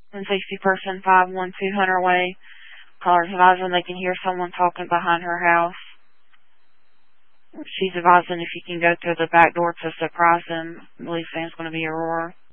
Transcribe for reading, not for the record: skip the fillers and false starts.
and safety person 512 Hunter Way. Callers advising they can hear someone talking behind her house. She's advising if you can go through the back door to surprise them. I believe Sam's going to be Aurora.